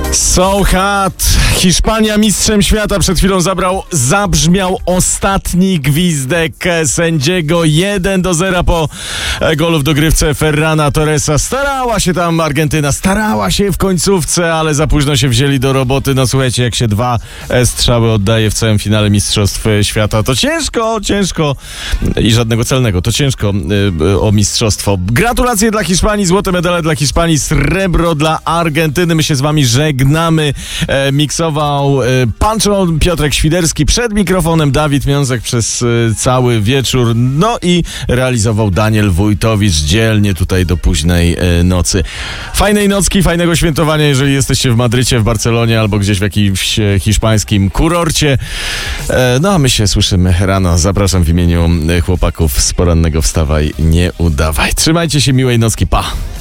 So hot! Hiszpania mistrzem świata. Przed chwilą zabrzmiał ostatni gwizdek sędziego. 1-0 po golu w dogrywce Ferrana Torresa. Starała się tam Argentyna, starała się w końcówce, ale za późno się wzięli do roboty. No słuchajcie, jak się 2 strzały oddaje w całym finale mistrzostw świata, to ciężko i żadnego celnego, to ciężko o mistrzostwo. Gratulacje dla Hiszpanii, złote medale dla Hiszpanii, srebro dla Argentyny. My się z wami żegnamy. Miksował Pancho Piotrek Świderski, przed mikrofonem Dawid Miązek przez cały wieczór, no i realizował Daniel Wójtowicz dzielnie tutaj do późnej nocy. Fajnej nocki, fajnego świętowania, jeżeli jesteście w Madrycie, w Barcelonie albo gdzieś w jakimś hiszpańskim kurorcie. No a my się słyszymy rano. Zapraszam w imieniu chłopaków z porannego Wstawaj, nie udawaj. Trzymajcie się, miłej nocki, pa!